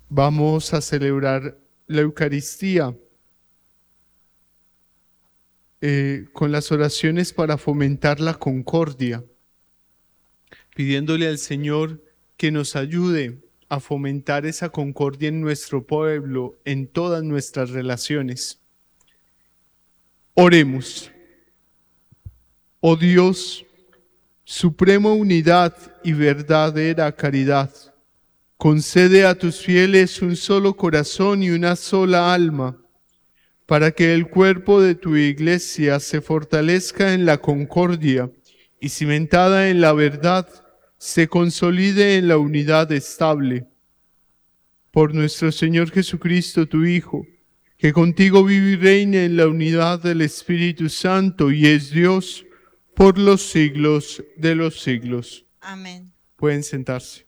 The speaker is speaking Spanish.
Vamos a celebrar la Eucaristía con las oraciones para fomentar la concordia, pidiéndole al Señor que nos ayude a fomentar esa concordia en nuestro pueblo, en todas nuestras relaciones. Oremos. Oh Dios, suprema unidad y verdadera caridad, concede a tus fieles un solo corazón y una sola alma, para que el cuerpo de tu Iglesia se fortalezca en la concordia y cimentada en la verdad, se consolide en la unidad estable. Por nuestro Señor Jesucristo, tu Hijo, que contigo vive y reina en la unidad del Espíritu Santo y es Dios por los siglos de los siglos. Amén. Pueden sentarse.